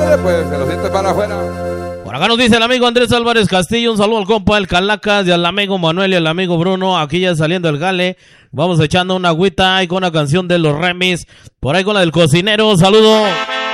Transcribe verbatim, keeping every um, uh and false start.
Ándale, pues, se lo siente para afuera. Por acá nos dice el amigo Andrés Álvarez Castillo, un saludo al compa El Calacas y al amigo Manuel y al amigo Bruno, aquí ya saliendo el gale, vamos echando una agüita y con una canción de los Remis, por ahí con la del cocinero, saludo.